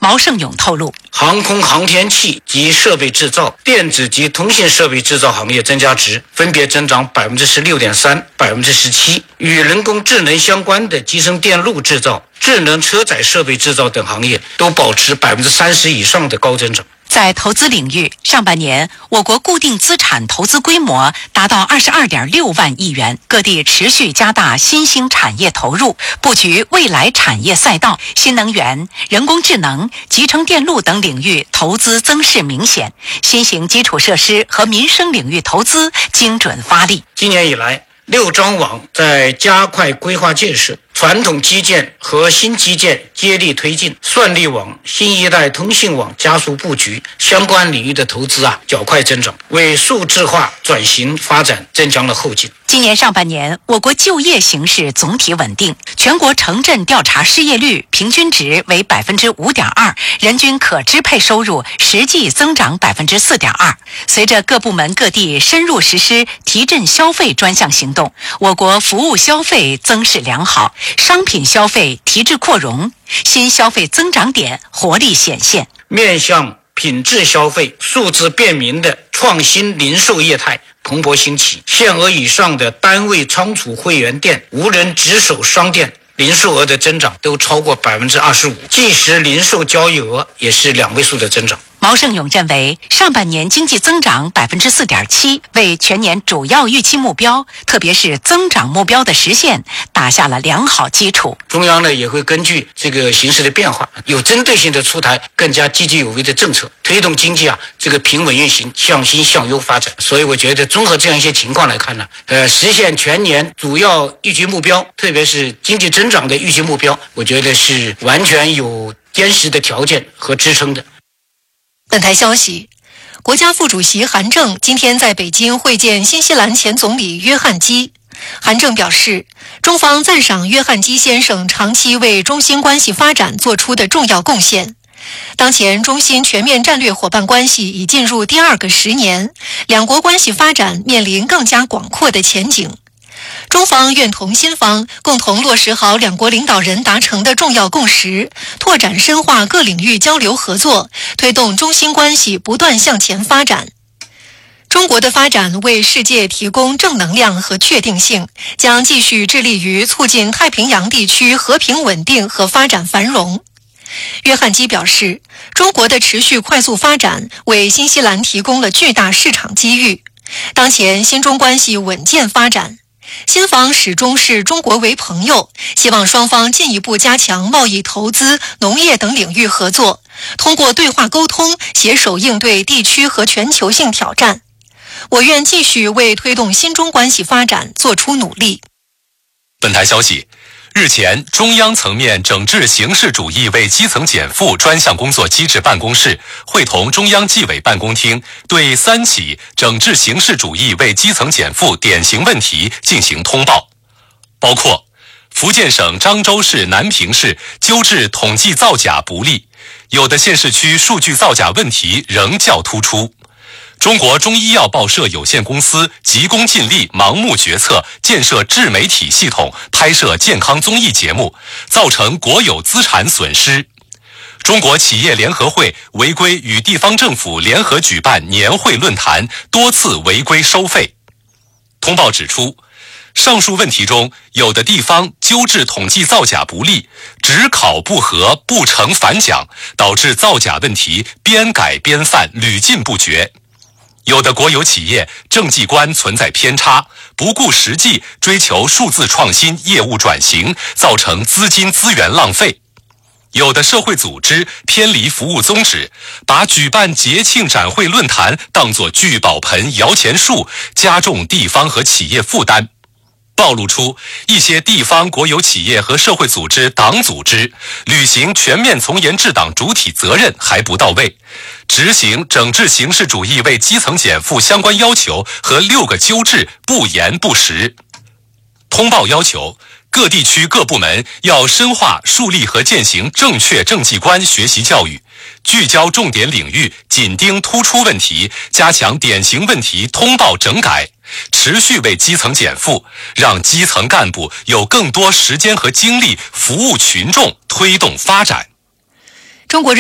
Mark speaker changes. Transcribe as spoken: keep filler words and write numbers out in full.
Speaker 1: 毛盛勇透露，
Speaker 2: 航空航天器及设备制造、电子及通信设备制造行业增加值分别增长百分之十六点三、百分之十七，与人工智能相关的集成电路制造、智能车载设备制造等行业都保持百分之三十以上的高增长。
Speaker 1: 在投资领域，上半年我国固定资产投资规模达到二十二点六万亿元，各地持续加大新兴产业投入，布局未来产业赛道，新能源、人工智能、集成电路等领域投资增势明显，新型基础设施和民生领域投资精准发力。
Speaker 2: 今年以来，六张网在加快规划建设，传统基建和新基建接力推进，算力网、新一代通信网加速布局，相关领域的投资啊较快增长，为数字化转型发展增强了后劲。
Speaker 1: 今年上半年，我国就业形势总体稳定，全国城镇调查失业率平均值为百分之五点二，人均可支配收入实际增长百分之四点二。随着各部门各地深入实施提振消费专项行动，我国服务消费增势良好，商品消费提质扩容，新消费增长点活力显现。
Speaker 2: 面向品质消费、数字便民的创新零售业态蓬勃兴起，限额以上的单位仓储会员店、无人值守商店零售额的增长都超过百分之二十五，即时零售交易额也是两位数的增长。
Speaker 1: 毛盛勇认为，上半年经济增长百分之四点七，为全年主要预期目标，特别是增长目标的实现打下了良好基础。
Speaker 2: 中央呢也会根据这个形势的变化，有针对性的出台更加积极有为的政策，推动经济啊这个平稳运行、向新向优发展。所以我觉得综合这样一些情况来看呢，呃，实现全年主要预期目标，特别是经济增长的预期目标，我觉得是完全有坚实的条件和支撑的。
Speaker 3: 本台消息，国家副主席韩正今天在北京会见新西兰前总理约翰基。韩正表示，中方赞赏约翰基先生长期为中新关系发展做出的重要贡献。当前中新全面战略伙伴关系已进入第二个十年，两国关系发展面临更加广阔的前景。中方愿同新方共同落实好两国领导人达成的重要共识，拓展深化各领域交流合作，推动中新关系不断向前发展。中国的发展为世界提供正能量和确定性，将继续致力于促进太平洋地区和平稳定和发展繁荣。约翰基表示，中国的持续快速发展为新西兰提供了巨大市场机遇。当前新中关系稳健发展，新方始终视中国为朋友，希望双方进一步加强贸易、投资、农业等领域合作，通过对话沟通，携手应对地区和全球性挑战。我愿继续为推动新中关系发展做出努力。
Speaker 4: 本台消息，日前，中央层面整治形式主义为基层减负专项工作机制办公室会同中央纪委办公厅对三起整治形式主义为基层减负典型问题进行通报，包括福建省漳州市南平市纠治统计造假不力，有的县市区数据造假问题仍较突出。中国中医药报社有限公司急功近利、盲目决策，建设自媒体系统，拍摄健康综艺节目，造成国有资产损失。中国企业联合会违规与地方政府联合举办年会论坛，多次违规收费。通报指出，上述问题中，有的地方纠治统计造假不力，只考不合，不成反奖，导致造假问题边改边犯，屡禁不绝。有的国有企业政绩观存在偏差，不顾实际追求数字创新、业务转型，造成资金资源浪费。有的社会组织偏离服务宗旨，把举办节庆展会论坛当作聚宝盆、摇钱树，加重地方和企业负担。暴露出一些地方国有企业和社会组织党组织履行全面从严治党主体责任还不到位，执行整治形式主义为基层减负相关要求和六个纠治不严不实。通报要求各地区各部门要深化树立和践行正确政绩观学习教育，聚焦重点领域，紧盯突出问题，加强典型问题通报整改，持续为基层减负，让基层干部有更多时间和精力服务群众，推动发展。
Speaker 3: 中国